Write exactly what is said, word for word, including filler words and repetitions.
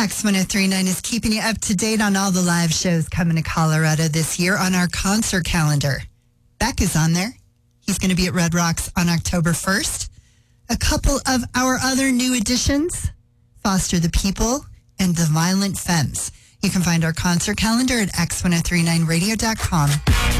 X ten thirty-nine is keeping you up to date on all the live shows coming to Colorado this year on our concert calendar. Beck is on there. He's going to be at Red Rocks on October first. A couple of our other new additions, Foster the People and The Violent Femmes. You can find our concert calendar at X ten thirty-nine radio dot com.